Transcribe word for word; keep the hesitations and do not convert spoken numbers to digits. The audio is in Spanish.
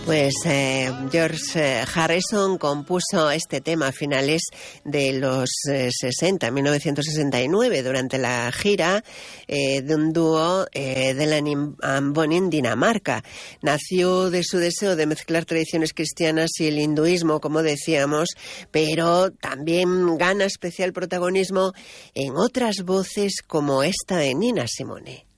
Pues eh, George Harrison compuso este tema a finales de los eh, sesenta, mil novecientos sesenta y nueve, durante la gira eh, de un dúo eh, de Dylan and Bonnie en Dinamarca. Nació de su deseo de mezclar tradiciones cristianas y el hinduismo, como decíamos, pero también gana especial protagonismo en otras voces como esta de Nina Simone.